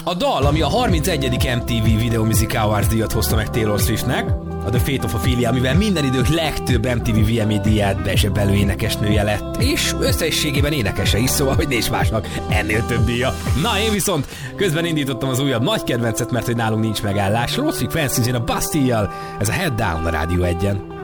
A dal, ami a 31. MTV Video Music Awards díjat hozta meg Taylor Swiftnek, a The Fate of Ophelia, amivel minden idők legtöbb MTV VMA díját bezsebelő énekesnője lett, és összességében énekese is, szóval hogy nincs másnak ennél több díja. Na, én viszont közben indítottam az újabb nagy kedvencet, mert hogy nálunk nincs megállás. Roderick Francis a Bastille-jal, ez a Head Down a Rádió 1-en.